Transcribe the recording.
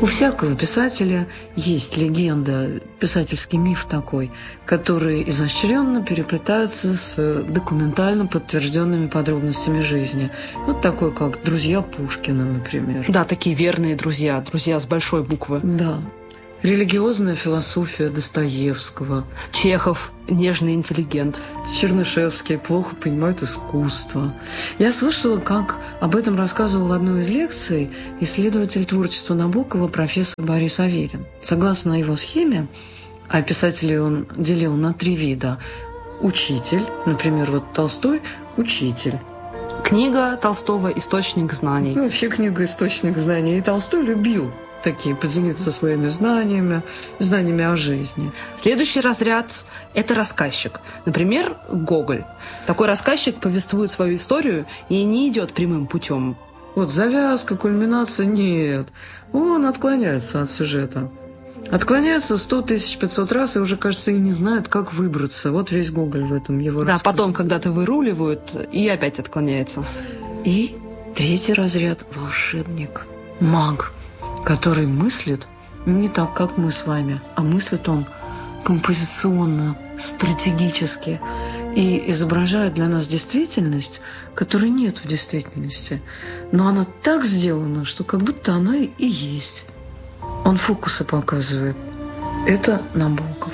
У всякого писателя есть легенда, писательский миф такой, который изощренно переплетается с документально подтвержденными подробностями жизни. Вот такой, как «Друзья Пушкина», например. Да, такие верные друзья, друзья с большой буквы. Да. Религиозная философия Достоевского. Чехов, нежный интеллигент. Чернышевский плохо понимает искусство. Я слышала, как об этом рассказывал в одной из лекций исследователь творчества Набокова профессор Борис Аверин. Согласно его схеме, а писателей он делил на 3 вида. Учитель, например, вот Толстой – учитель. Книга Толстого «Источник знаний». Ну, вообще книга «Источник знаний». И Толстой любил такие поделиться своими знаниями о жизни. Следующий разряд – это рассказчик. Например, Гоголь. Такой рассказчик повествует свою историю и не идет прямым путем. Вот завязка, кульминация – нет. Он отклоняется от сюжета. Отклоняется 100 500 раз и уже, кажется, и не знает, как выбраться. Вот весь Гоголь в этом его рассказе. Да, потом когда-то выруливают и опять отклоняется. И 3-й разряд – волшебник, маг, который мыслит не так, как мы с вами, а мыслит он композиционно, стратегически и изображает для нас действительность, которой нет в действительности. Но она так сделана, что как будто она и есть. Он фокусы показывает. Это Набоков.